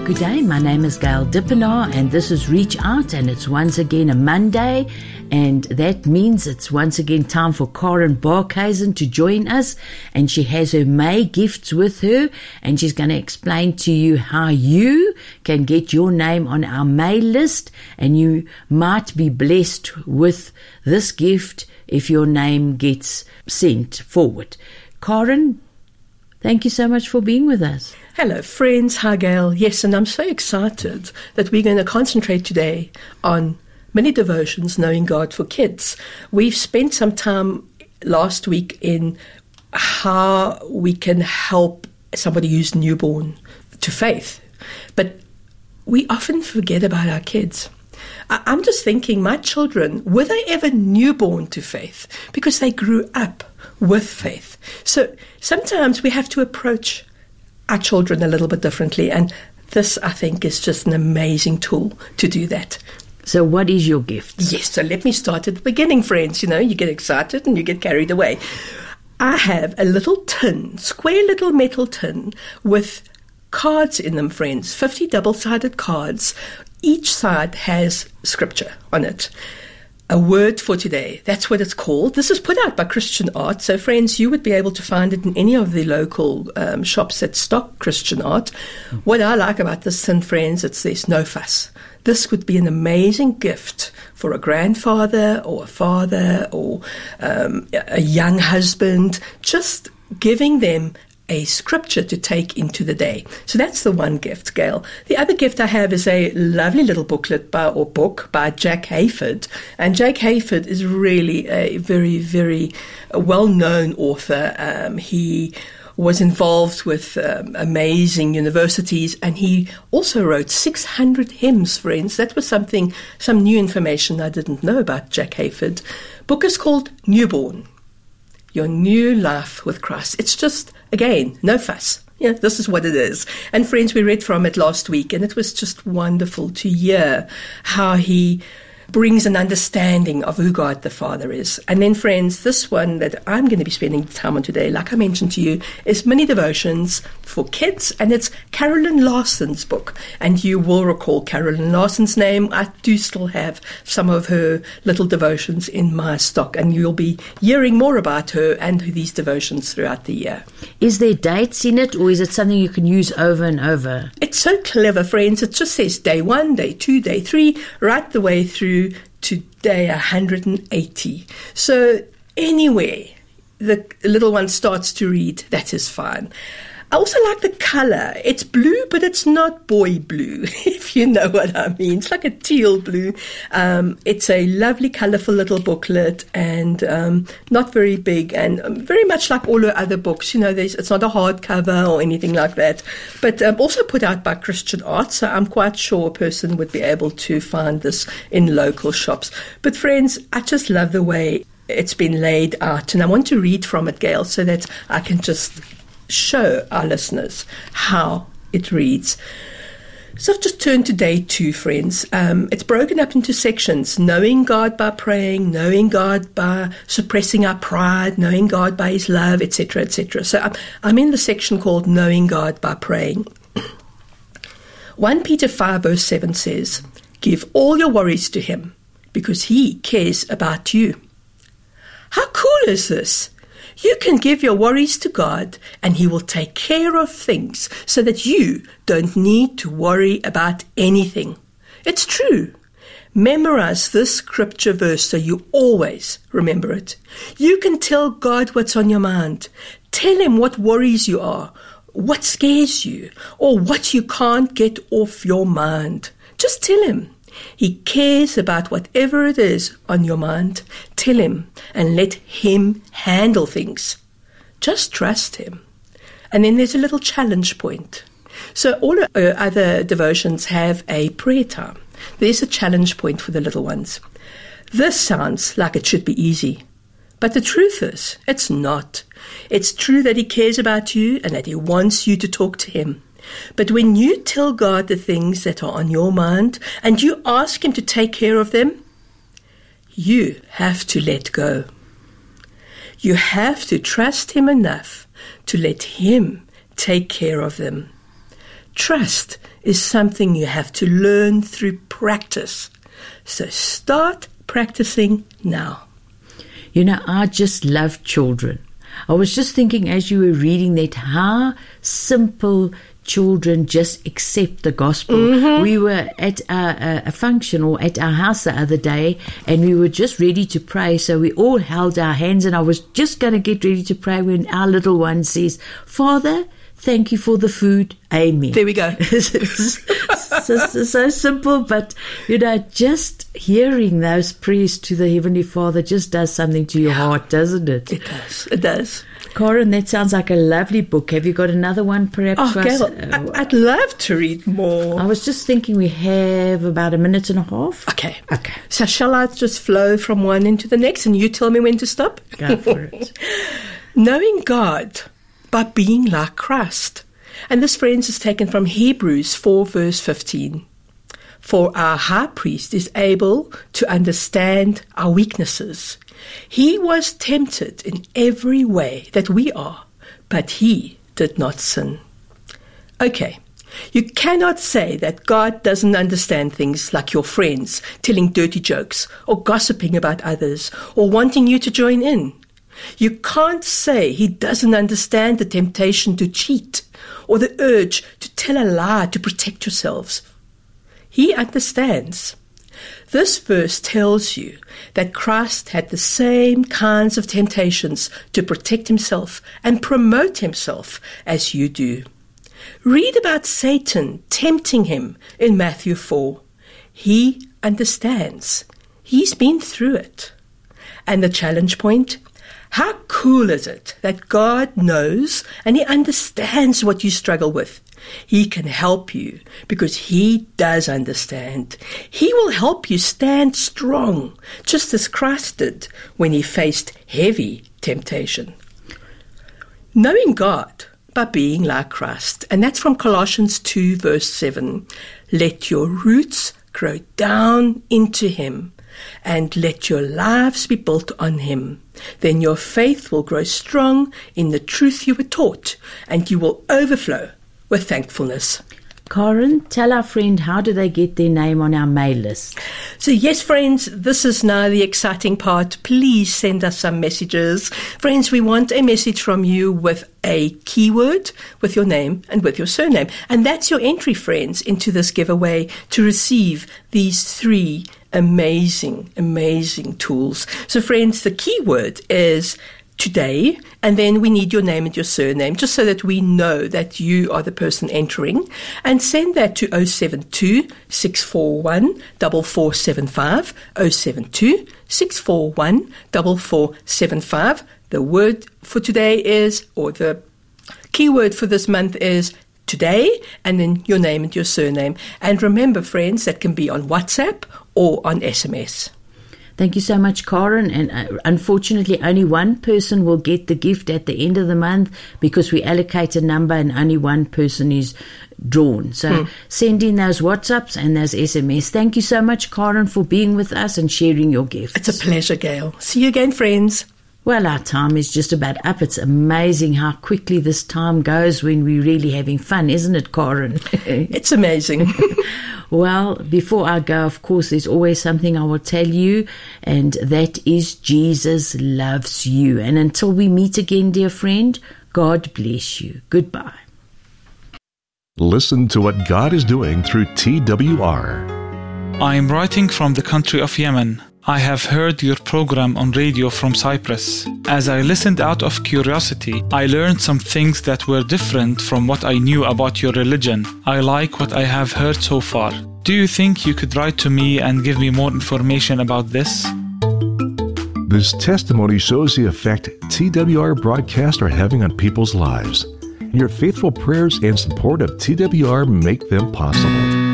Good day, my name is Gail Dippenaar and this is Reach Out, and it's once again a Monday, and that means it's once again time for Karen Barkhuizen to join us, and she has her May gifts with her, and she's going to explain to you how you can get your name on our May list, and you might be blessed with this gift if your name gets sent forward. Karen, thank you so much for being with us. Hello friends, hi Gail. Yes, and I'm so excited that we're going to concentrate today on mini devotions, knowing God for kids. We've spent some time last week in how we can help somebody who's newborn to faith, but we often forget about our kids. I'm just thinking, my children, were they ever newborn to faith? Because they grew up with faith. So sometimes we have to approach our children a little bit differently, and this, I think, is just an amazing tool to do that. So what is your gift? Yes, so let me start at the beginning, friends. You know, you get excited and you get carried away. I have a little tin, square little metal tin with cards in them, friends, 50 double-sided cards. Each side has scripture on it. A word for today. That's what it's called. This is put out by Christian Art. So, friends, you would be able to find it in any of the local shops that stock Christian Art. What I like about this tin, friends, there's no fuss. This would be an amazing gift for a grandfather or a father or a young husband, just giving them a scripture to take into the day. So that's the one gift, Gail. The other gift I have is a lovely little book by Jack Hayford. And Jack Hayford is really a very, very well-known author. He was involved with amazing universities, and he also wrote 600 hymns, friends. That was some new information I didn't know about Jack Hayford. Book is called Newborn, Your New Life with Christ. It's just, again, no fuss. Yeah, this is what it is. And friends, we read from it last week, and it was just wonderful to hear how he brings an understanding of who God the Father is. And then, friends, this one that I'm going to be spending time on today, like I mentioned to you, is Mini Devotions for Kids, and it's Carolyn Larson's book. And you will recall Carolyn Larson's name. I do still have some of her little devotions in my stock, and you'll be hearing more about her and these devotions throughout the year. Is there dates in it, or is it something you can use over and over? It's so clever, friends. It just says day 1, day 2, day 3, right the way through to day 180. So anywhere the little one starts to read, that is fine. I also like the color. It's blue, but it's not boy blue, if you know what I mean. It's like a teal blue. It's a lovely, colorful little booklet, and not very big, and very much like all her other books. You know, it's not a hardcover or anything like that, but also put out by Christian Art, so I'm quite sure a person would be able to find this in local shops. But friends, I just love the way it's been laid out, and I want to read from it, Gail, so that I can just show our listeners how it reads. So I've just turned to day 2, friends. It's broken up into sections: knowing God by praying, knowing God by suppressing our pride, knowing God by his love, etc., etc. So I'm in the section called knowing God by praying. 1 Peter 5 verse 7 says, "Give all your worries to him, because he cares about you." How cool is this? You can give your worries to God, and he will take care of things so that you don't need to worry about anything. It's true. Memorize this scripture verse so you always remember it. You can tell God what's on your mind. Tell him what worries you are, what scares you, or what you can't get off your mind. Just tell him. He cares about whatever it is on your mind. Tell him and let him handle things. Just trust him. And then there's a little challenge point. So all other devotions have a prayer time. There's a challenge point for the little ones. This sounds like it should be easy, but the truth is, it's not. It's true that he cares about you and that he wants you to talk to him. But when you tell God the things that are on your mind and you ask him to take care of them, you have to let go. You have to trust him enough to let him take care of them. Trust is something you have to learn through practice. So start practicing now. You know, I just love children. I was just thinking as you were reading that how simple children just accept the gospel. Mm-hmm. We were at a function or at our house the other day, and we were just ready to pray, so we all held our hands, and I was just going to get ready to pray when our little one says, Father, thank you for the food. Amen. There we go. so simple, but, you know, just hearing those prayers to the Heavenly Father just does something to your heart, doesn't it? It does. It does. Corin, that sounds like a lovely book. Have you got another one perhaps for us? I'd love to read more. I was just thinking we have about a minute and a half. Okay. So shall I just flow from one into the next and you tell me when to stop? Go for it. Knowing God by being like Christ. And this, friends, is taken from Hebrews 4 verse 15. For our high priest is able to understand our weaknesses. He was tempted in every way that we are, but he did not sin. Okay, you cannot say that God doesn't understand things like your friends telling dirty jokes or gossiping about others or wanting you to join in. You can't say he doesn't understand the temptation to cheat or the urge to tell a lie to protect yourselves. He understands. This verse tells you that Christ had the same kinds of temptations to protect himself and promote himself as you do. Read about Satan tempting him in Matthew 4. He understands. He's been through it. And the challenge point? How cool is it that God knows and he understands what you struggle with? He can help you because he does understand. He will help you stand strong, just as Christ did when he faced heavy temptation. Knowing God by being like Christ, and that's from Colossians 2 verse 7. Let your roots grow down into him, and let your lives be built on him. Then your faith will grow strong in the truth you were taught, and you will overflow with thankfulness. Corin, tell our friend how do they get their name on our mail list? So yes, friends, this is now the exciting part. Please send us some messages. Friends, we want a message from you with a keyword, with your name and with your surname. And that's your entry, friends, into this giveaway to receive these 3 amazing, amazing tools. So friends, the keyword is today, and then we need your name and your surname just so that we know that you are the person entering, and send that to 072 641 4475 072 641 4475. The word for today is, or the keyword for this month is today, and then your name and your surname. And remember, friends, that can be on WhatsApp or on SMS. Thank you so much, Corin. And unfortunately, only one person will get the gift at the end of the month because we allocate a number and only one person is drawn. So send in those WhatsApps and those SMS. Thank you so much, Corin, for being with us and sharing your gifts. It's a pleasure, Gail. See you again, friends. Well, our time is just about up. It's amazing how quickly this time goes when we're really having fun, isn't it, Corin? It's amazing. Well, before I go, of course, there's always something I will tell you, and that is Jesus loves you. And until we meet again, dear friend, God bless you. Goodbye. Listen to what God is doing through TWR. I am writing from the country of Yemen. I have heard your program on radio from Cyprus. As I listened out of curiosity, I learned some things that were different from what I knew about your religion. I like what I have heard so far. Do you think you could write to me and give me more information about this? This testimony shows the effect TWR broadcasts are having on people's lives. Your faithful prayers and support of TWR make them possible.